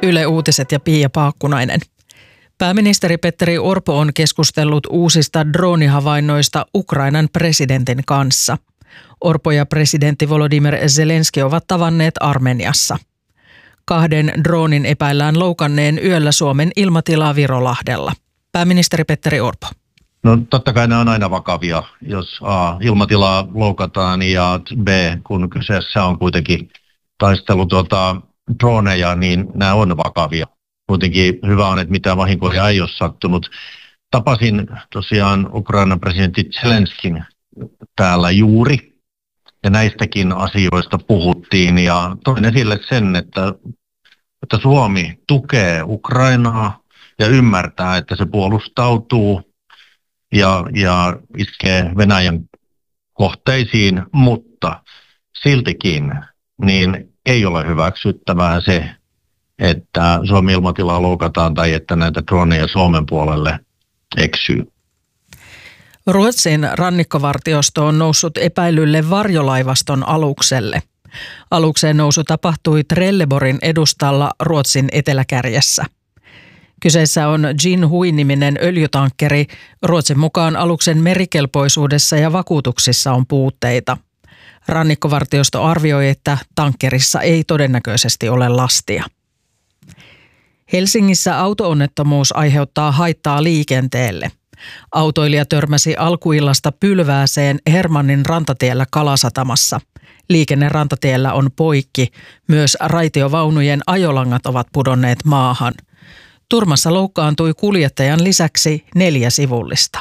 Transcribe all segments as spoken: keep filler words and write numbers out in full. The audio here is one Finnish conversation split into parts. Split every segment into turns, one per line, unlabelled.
Yle Uutiset ja Pia Paakkunainen. Pääministeri Petteri Orpo on keskustellut uusista droonihavainnoista Ukrainan presidentin kanssa. Orpo ja presidentti Volodymyr Zelenski ovat tavanneet Armeniassa. Kahden droonin epäillään loukanneen yöllä Suomen ilmatilaa Virolahdella. Pääministeri Petteri Orpo.
No totta kai nämä on aina vakavia, jos A, ilmatilaa loukataan ja B, kun kyseessä on kuitenkin taistelu tuota, droneja, niin nämä on vakavia. Kuitenkin hyvä on, että mitään vahinkoja ei ole sattunut. Tapasin tosiaan Ukrainan presidentti Zelenskin täällä juuri ja näistäkin asioista puhuttiin ja toin esille sen, että, että Suomi tukee Ukrainaa ja ymmärtää, että se puolustautuu ja, ja iskee Venäjän kohteisiin, mutta siltikin niin ei ole hyväksyttävää se, että Suomen ilmatilaa loukataan tai että näitä droneja Suomen puolelle eksyy.
Ruotsin rannikkovartiosto on noussut epäilylle varjolaivaston alukselle. Alukseen nousu tapahtui Trelleborgin edustalla Ruotsin eteläkärjessä. Kyseessä on Jin Hui-niminen öljytankkeri. Ruotsin mukaan aluksen merikelpoisuudessa ja vakuutuksissa on puutteita. Rannikkovartiosto arvioi, että tankkerissa ei todennäköisesti ole lastia. Helsingissä auto-onnettomuus aiheuttaa haittaa liikenteelle. Autoilija törmäsi alkuillasta pylvääseen Hermannin rantatiellä Kalasatamassa. Liikenne rantatiellä on poikki. Myös raitiovaunujen ajolangat ovat pudonneet maahan. Turmassa loukkaantui kuljettajan lisäksi neljä sivullista.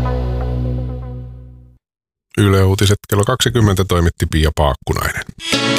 Yle Uutiset kello kaksikymmentä toimitti Pia Paakkunainen.